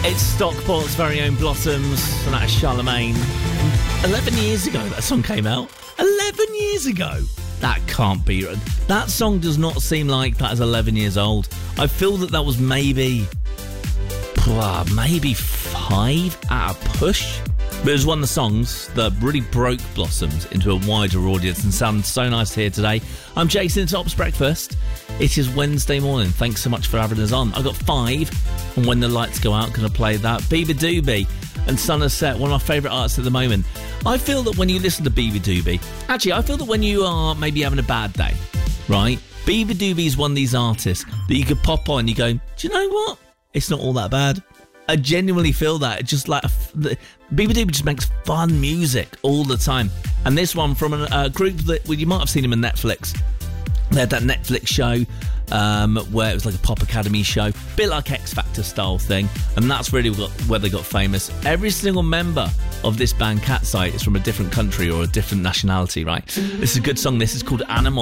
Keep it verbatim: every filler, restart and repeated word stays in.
It's Stockport's very own Blossoms, and that is Charlemagne. Eleven years ago that song came out. Eleven years ago. That can't be. That song does not seem like that is eleven years old. I feel that that was maybe, maybe five at a push. But it was one of the songs that really broke Blossoms into a wider audience and sounds so nice to hear today. I'm Jason, Top's Breakfast. It is Wednesday morning. Thanks so much for having us on. I've got five, and when the lights go out, going to play that. Beaver Doobie and Sun Has Set, one of my favourite artists at the moment. I feel that when you listen to Beaver Doobie, actually, I feel that when you are maybe having a bad day, right? Beaver Doobie is one of these artists that you could pop on and you go, do you know what? It's not all that bad. I genuinely feel that. It's just like, a, Beaver Doobie just makes fun music all the time. And this one from a, a group that, well, you might have seen him on Netflix. They had that Netflix show um, where it was like a pop academy show, a bit like X Factor style thing, and that's really what, where they got famous. Every single member of this band Cat's Eye is from a different country or a different nationality, right? This is a good song. This is called Animal.